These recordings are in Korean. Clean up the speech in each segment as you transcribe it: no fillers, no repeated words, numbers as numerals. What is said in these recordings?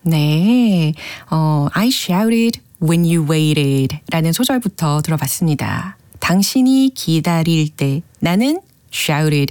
네, I shouted when you waited 라는 소절부터 들어봤습니다. 당신이 기다릴 때 나는 shouted,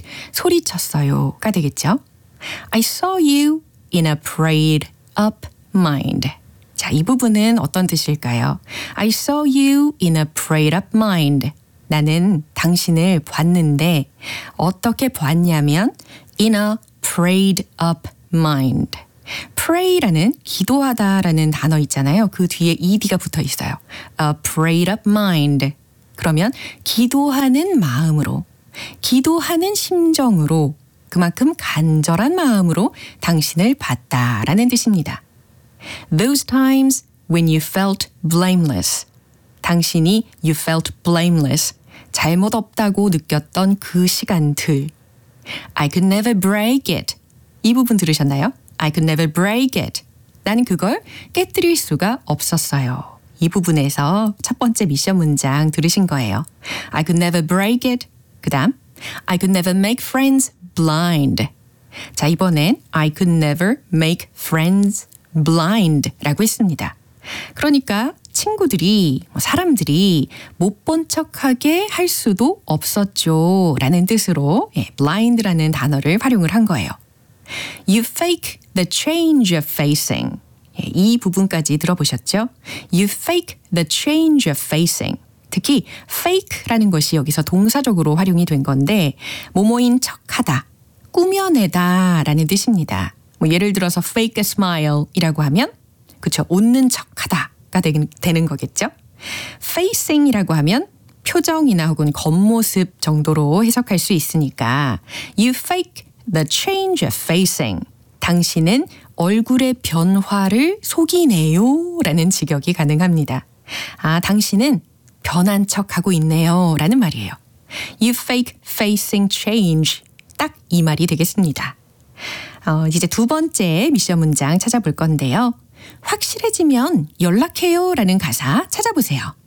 소리쳤어요가 되겠죠. I saw you in a prayed up mind. 자, 이 부분은 어떤 뜻일까요? I saw you in a prayed up mind. 나는 당신을 봤는데 어떻게 봤냐면 in a prayed up mind. pray라는 기도하다라는 단어 있잖아요. 그 뒤에 ed가 붙어 있어요. A prayed up mind. 그러면 기도하는 마음으로, 기도하는 심정으로, 그만큼 간절한 마음으로 당신을 봤다라는 뜻입니다. Those times when you felt blameless. 당신이 you felt blameless. 잘못 없다고 느꼈던 그 시간들. I could never break it. 이 부분 들으셨나요? I could never break it. 나는 그걸 깨뜨릴 수가 없었어요. 이 부분에서 첫 번째 미션 문장 들으신 거예요. I could never break it. 그 다음 I could never make friends blind. 자, 이번엔 I could never make friends blind 라고 했습니다. 그러니까 친구들이, 사람들이 못 본 척하게 할 수도 없었죠 라는 뜻으로 blind라는 단어를 활용을 한 거예요. You fake the change you're facing. 이 부분까지 들어보셨죠? You fake the change you're facing. 특히 fake라는 것이 여기서 동사적으로 활용이 된 건데 뭐뭐인 척하다, 꾸며내다 라는 뜻입니다. 뭐 예를 들어서 fake a smile 이라고 하면 그쵸, 웃는 척하다가 되는 거겠죠? facing 이라고 하면 표정이나 혹은 겉모습 정도로 해석할 수 있으니까 You fake the change you're facing. 당신은 얼굴의 변화를 속이네요 라는 직역이 가능합니다. 아, 당신은 변한 척하고 있네요 라는 말이에요. You fake facing change. 딱 이 말이 되겠습니다. 이제 두 번째 미션 문장 찾아볼 건데요. 확실해지면 연락해요 라는 가사 찾아보세요.